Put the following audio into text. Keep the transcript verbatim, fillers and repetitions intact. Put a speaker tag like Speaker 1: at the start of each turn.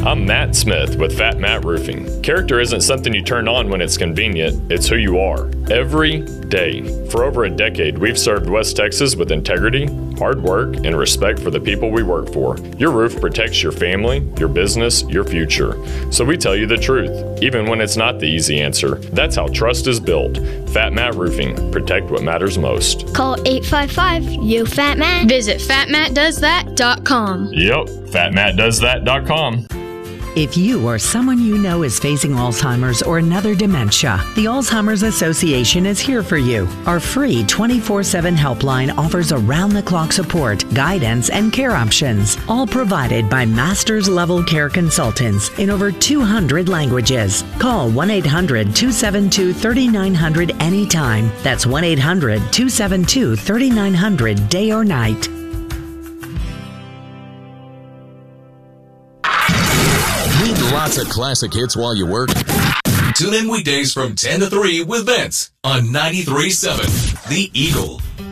Speaker 1: I'm Matt Smith with Fat Matt Roofing. Character isn't something you turn on when it's convenient, it's who you are. Every day. For over a decade, we've served West Texas with integrity, hard work, and respect for the people we work for. Your roof protects your family, your business, your future. So we tell you the truth, even when it's not the easy answer. That's how trust is built. Fat Matt Roofing. Protect what matters most.
Speaker 2: Call eight five five, Y O, Fat Matt.
Speaker 3: Visit fat matt does that dot com.
Speaker 1: Yep, fat matt does that dot com.
Speaker 4: If you or someone you know is facing Alzheimer's or another dementia, the Alzheimer's Association is here for you. Our free twenty-four seven helpline offers around-the-clock support, guidance, and care options, all provided by master's-level care consultants in over two hundred languages. Call one eight hundred two seven two three nine zero zero anytime. That's one eight hundred two seven two three nine zero zero day or night.
Speaker 5: Lots of classic hits while you work? Tune in weekdays from ten to three with Vince on ninety-three point seven The Eagle.